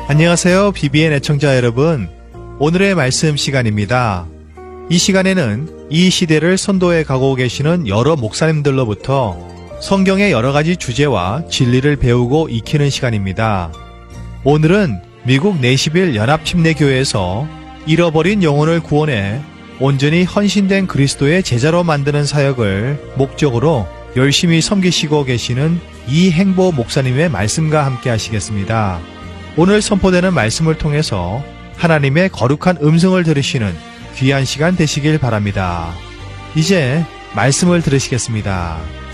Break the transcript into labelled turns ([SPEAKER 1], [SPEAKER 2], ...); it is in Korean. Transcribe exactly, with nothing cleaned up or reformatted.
[SPEAKER 1] 안녕하세요. 비비엔 애청자 여러분. 오늘의 말씀 시간입니다. 이 시간에는 이 시대를 선도해 가고 계시는 여러 목사님들로부터 성경의 여러 가지 주제와 진리를 배우고 익히는 시간입니다. 오늘은 미국 내시빌 연합침례교회에서 잃어버린 영혼을 구원해 온전히 헌신된 그리스도의 제자로 만드는 사역을 목적으로 열심히 섬기시고 계시는 이행보 목사님의 말씀과 함께 하시겠습니다. 오늘 선포되는 말씀을 통해서 하나님의 거룩한 음성을 들으시는 귀한 시간 되시길 바랍니다. 이제 말씀을 들으시겠습니다.